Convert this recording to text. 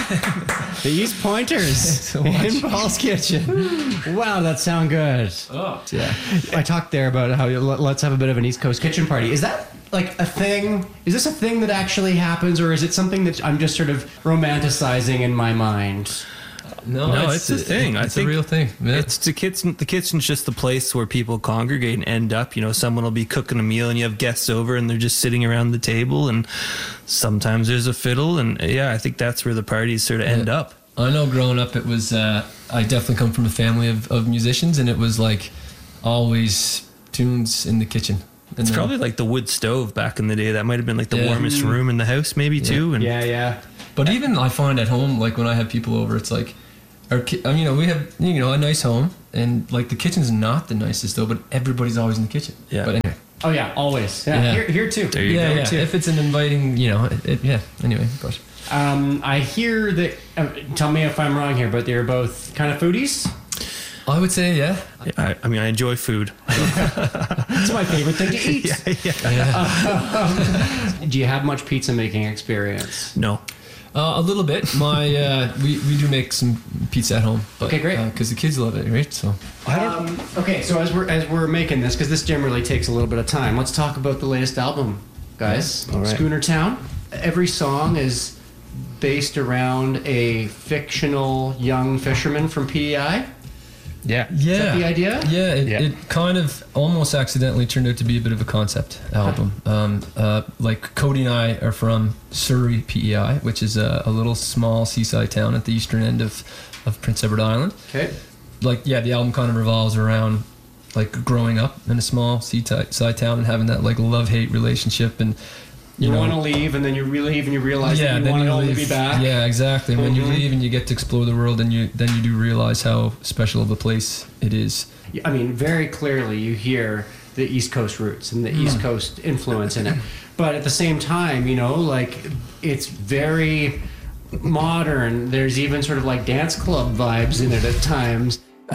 The East Pointers in Paul's Kitchen. Wow, that sound good. Oh. Yeah. I talked there about how let's have a bit of an East Coast kitchen party. Is that like a thing? Is this a thing that actually happens, or is it something that I'm just sort of romanticizing in my mind? No, it's a thing. It's a real thing. Yeah. It's the kitchen. The kitchen's just the place where people congregate and end up. You know, someone will be cooking a meal and you have guests over and they're just sitting around the table, and sometimes there's a fiddle, and yeah, I think that's where the parties sort of end up. I know growing up it was, I definitely come from a family of musicians, and it was like always tunes in the kitchen. It's probably like the wood stove back in the day. That might have been like the warmest room in the house maybe too. And Yeah. But even I find at home, like when I have people over, it's like, we have, a nice home, and like the kitchen's not the nicest though, but everybody's always in the kitchen. Yeah. But anyway. Oh yeah, always. Yeah. Here too. There you go. Yeah. Too. If it's an inviting, Anyway, gosh. I hear that. Tell me if I'm wrong here, but they're both kind of foodies. I would say, yeah. I enjoy food. It's my favorite thing to eat. Do you have much pizza making experience? No. A little bit. We do make some pizza at home. But, Okay, great. Because the kids love it, right? So Okay, so as we're making this, because this generally takes a little bit of time, let's talk about the latest album, guys. All right. Schooner Town. Every song is based around a fictional young fisherman from PEI. Yeah. Is that the idea? Yeah, it kind of almost accidentally turned out to be a bit of a concept album. Like Cody and I are from Surrey, PEI, which is a little small seaside town at the eastern end of Prince Edward Island. Okay. The album kind of revolves around like growing up in a small seaside town and having that like love-hate relationship, and You want to leave, and then you leave, and you realize that you then want to you only leave. be back. Yeah, exactly. When you leave and you get to explore the world, and you do realize how special of a place it is. I mean, very clearly you hear the East Coast roots and the East Coast influence in it. But at the same time, it's very modern. There's even sort of like dance club vibes in it at times.